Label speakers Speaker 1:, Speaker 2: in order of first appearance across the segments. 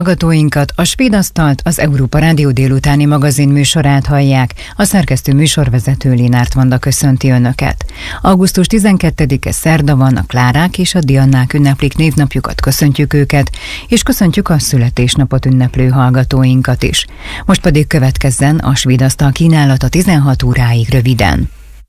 Speaker 1: Hallgatóinkat, a Svéd Asztalt, az Európa Rádió délutáni magazin műsorát hallják. A szerkesztő műsorvezető Lénárt Vanda köszönti Önöket. Augusztus 12-e szerda van, a Klárák és a Diannák ünneplik névnapjukat, köszöntjük őket, és köszöntjük a születésnapot ünneplő hallgatóinkat is. Most pedig következzen a Svéd Asztal kínálata 16 óráig röviden.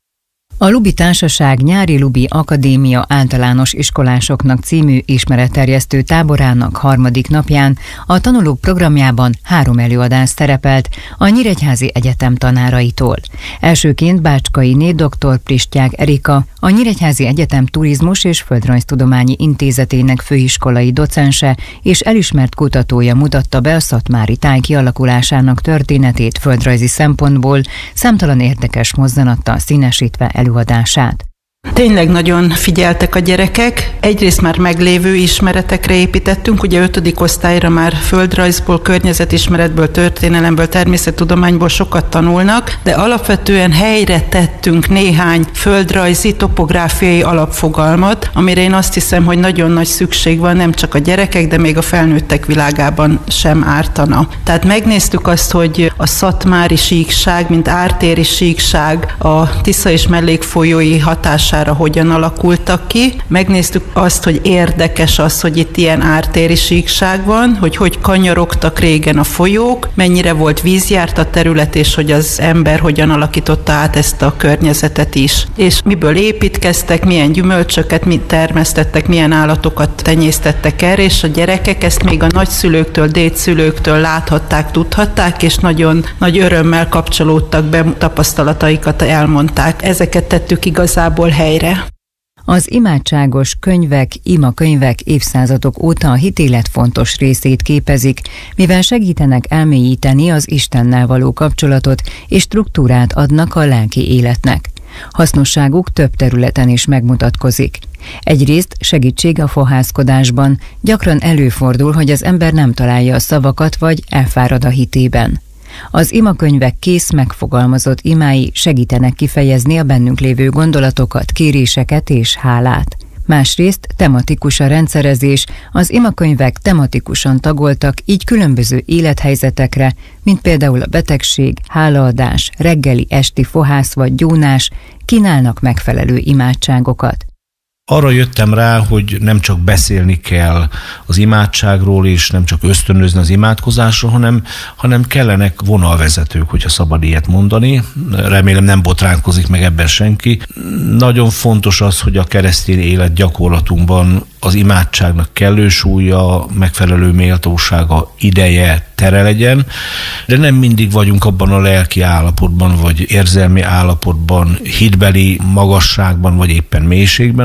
Speaker 1: A Lubi Társaság Nyári Lubi Akadémia általános iskolásoknak című ismeretterjesztő táborának harmadik napján a tanulók programjában 3 előadás szerepelt a Nyíregyházi Egyetem tanáraitól. Elsőként Bácskainé dr. Pristyák Erika, a Nyíregyházi Egyetem Turizmus és Földrajztudományi Intézetének főiskolai docense és elismert kutatója mutatta be a szatmári táj kialakulásának történetét földrajzi szempontból, számtalan érdekes mozzanattal színesítve előadását.
Speaker 2: Tényleg nagyon figyeltek a gyerekek. Egyrészt már meglévő ismeretekre építettünk, ugye 5. osztályra már földrajzból, környezetismeretből, történelemből, természettudományból sokat tanulnak, de alapvetően helyre tettünk néhány földrajzi, topográfiai alapfogalmat, amire én azt hiszem, hogy nagyon nagy szükség van, nem csak a gyerekek, de még a felnőttek világában sem ártana. Tehát megnéztük azt, hogy a szatmári síkság, mint ártéri síkság a Tisza és mellékfolyói hatására hogyan alakultak ki. Megnéztük azt, hogy érdekes az, hogy itt ilyen ártéri síkság van, hogy kanyarogtak régen a folyók, mennyire volt vízjárt a terület, és hogy az ember hogyan alakította át ezt a környezetet is. És miből építkeztek, milyen gyümölcsöket mit termesztettek, milyen állatokat tenyésztettek erre, és a gyerekek ezt még a nagyszülőktől, dédszülőktől láthatták, tudhatták, és nagyon nagy örömmel kapcsolódtak be, tapasztalataikat elmondták. Ezeket tettük igazából helyre.
Speaker 1: Az imádságos könyvek, imakönyvek évszázadok óta a hitélet fontos részét képezik, mivel segítenek elmélyíteni az Istennel való kapcsolatot és struktúrát adnak a lelki életnek. Hasznosságuk több területen is megmutatkozik. Egyrészt segítség a fohászkodásban, gyakran előfordul, hogy az ember nem találja a szavakat vagy elfárad a hitében. Az imakönyvek kész megfogalmazott imái segítenek kifejezni a bennünk lévő gondolatokat, kéréseket és hálát. Másrészt tematikus a rendszerezés, az imakönyvek tematikusan tagoltak, így különböző élethelyzetekre, mint például a betegség, hálaadás, reggeli, esti fohász vagy gyónás, kínálnak megfelelő imádságokat.
Speaker 3: Arra jöttem rá, hogy nem csak beszélni kell az imádságról, és nem csak ösztönözni az imádkozásra, hanem kellenek vonalvezetők, hogyha szabad ilyet mondani. Remélem nem botránkozik meg ebben senki. Nagyon fontos az, hogy a keresztény élet gyakorlatunkban az imádságnak kellő súlya, megfelelő méltósága, ideje, tere legyen, de nem mindig vagyunk abban a lelki állapotban, vagy érzelmi állapotban, hitbeli magasságban, vagy éppen mélységben,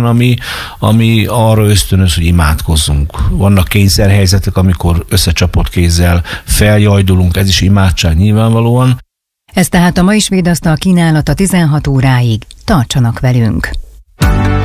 Speaker 3: ami arra ösztönöz, hogy imádkozzunk. Vannak kényszerhelyzetek, amikor összecsapott kézzel feljajdulunk, ez is imádság nyilvánvalóan.
Speaker 1: Ez tehát a mai Svéd Asztal kínálata 16 óráig. Tartsanak velünk!